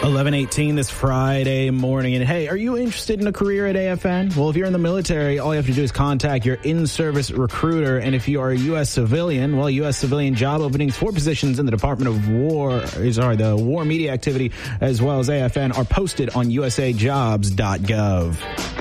11:18 this Friday morning. And hey, are you interested in a career at AFN? Well, if you're in the military, all you have to do is contact your in-service recruiter. And if you are a U.S. civilian, well, U.S. civilian job openings for positions in the Department of the War Media Activity, as well as AFN, are posted on usajobs.gov.